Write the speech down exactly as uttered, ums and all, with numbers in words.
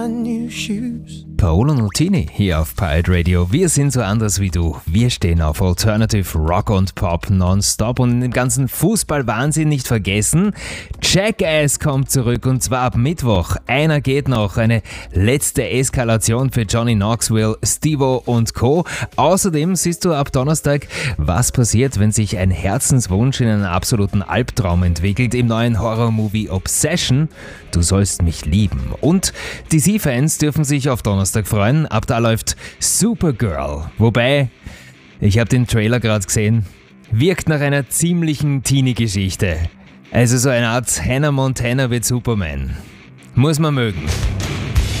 new shoes. Paolo Nutini hier auf Pirate Radio. Wir sind so anders wie du. Wir stehen auf Alternative Rock und Pop nonstop und in dem ganzen Fußballwahnsinn nicht vergessen, Jackass kommt zurück und zwar ab Mittwoch. Einer geht noch. Eine letzte Eskalation für Johnny Knoxville, Steve-O und Co. Außerdem siehst du ab Donnerstag, was passiert, wenn sich ein Herzenswunsch in einen absoluten Albtraum entwickelt im neuen Horror-Movie Obsession. Du sollst mich lieben. Und D C-Fans dürfen sich auf Donnerstag freuen. Ab da läuft Supergirl. Wobei, ich habe den Trailer gerade gesehen, wirkt nach einer ziemlichen Teenie-Geschichte. Also so eine Art Hannah Montana mit Superman. Muss man mögen.